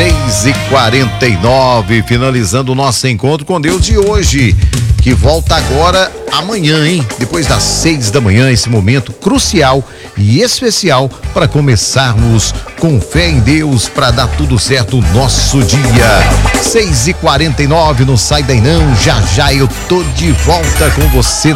6h49, finalizando o nosso encontro com Deus de hoje, que volta agora amanhã, hein? Depois das 6 da manhã, esse momento crucial e especial para começarmos com fé em Deus para dar tudo certo no nosso dia. 6h49, não sai daí não, já já eu tô de volta com você